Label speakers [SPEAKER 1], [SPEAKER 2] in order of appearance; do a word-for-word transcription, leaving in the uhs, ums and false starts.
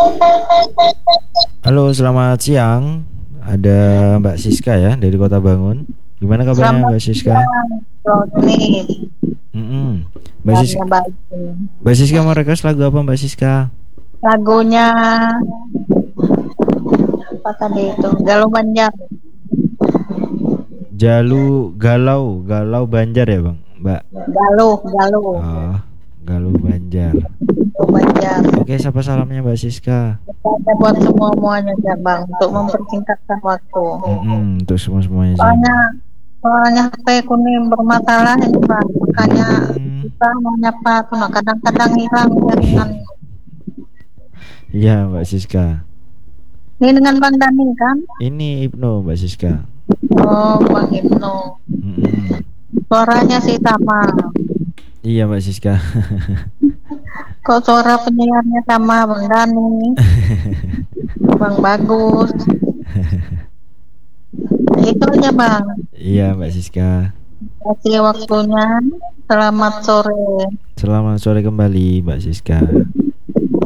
[SPEAKER 1] Halo, selamat siang. Ada Mbak Siska ya dari Kota Bangun. Gimana kabarnya
[SPEAKER 2] Selamat
[SPEAKER 1] Mbak Siska?
[SPEAKER 2] siang, Roni.
[SPEAKER 1] Mm-mm. Mbak
[SPEAKER 2] Kabarnya
[SPEAKER 1] Siska,
[SPEAKER 2] baik.
[SPEAKER 1] Mbak Siska mau request lagu apa Mbak Siska?
[SPEAKER 2] Lagunya apa tadi itu? Galuh Banjar.
[SPEAKER 1] Jalu Galau, Galau Banjar ya Bang, Mbak.
[SPEAKER 2] Galuh, Galuh,
[SPEAKER 1] Oh, Galuh Banjar.
[SPEAKER 2] Galuh Banjar.
[SPEAKER 1] Oke, siapa salamnya Mbak Siska?
[SPEAKER 2] Kita buat semua muanya ya Bang, untuk mempersingkatkan waktu.
[SPEAKER 1] Mm-mm, untuk semua semuanya sih.
[SPEAKER 2] Soalnya, soalnya H P ku nih bermasalah ini Bang, makanya
[SPEAKER 1] Hmm,
[SPEAKER 2] kita mau nyapa tuh, nah, kadang-kadang hilang jaringan.
[SPEAKER 1] iya Mbak Siska.
[SPEAKER 2] Ini dengan Bang Dani kan?
[SPEAKER 1] Ini Ibnu Mbak Siska.
[SPEAKER 2] Oh, Bang Ibnu.
[SPEAKER 1] Mm-mm.
[SPEAKER 2] Suaranya sih sama.
[SPEAKER 1] Iya Mbak Siska.
[SPEAKER 2] Kok suara penyiarnya sama Bang Dani, Bang Bagus. Itu aja Bang.
[SPEAKER 1] Iya Mbak Siska.
[SPEAKER 2] Kasih waktunya. Selamat sore.
[SPEAKER 1] Selamat sore kembali Mbak Siska.